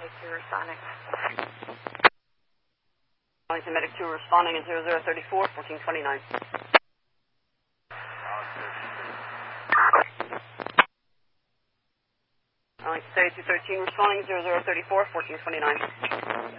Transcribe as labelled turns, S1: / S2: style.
S1: Medic 2 responding.
S2: Arlington Medic 2 responding at 0034, 1429. Arlington State 213 responding 0034, 1429.